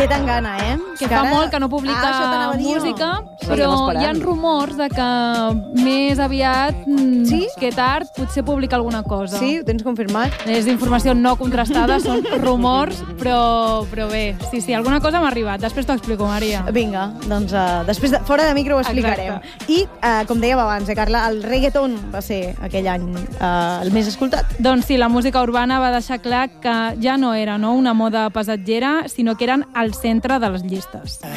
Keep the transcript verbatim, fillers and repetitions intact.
tan gana, eh? Que fa ara... molt que no publica ah, música, sí, però hi ha rumors de que més aviat mm, sí? que tard potser publica alguna cosa. Sí, ho tens confirmat? És informació no contrastada, són rumors, però, però bé, sí, sí, alguna cosa m'ha arribat. Després t'ho explico, Maria. Vinga, doncs uh, després de, fora de micro ho explicarem. Exacte. I, uh, com dèiem abans, eh, Carla, el reggaeton va ser aquell any uh, el més escoltat. Doncs sí, la música urbana va deixar clar que ja no era no, una moda passatgera, sinó que eren al centre de les llistes.